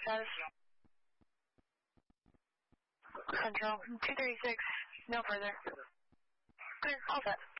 Status? Central 236, no further. Clear, all set.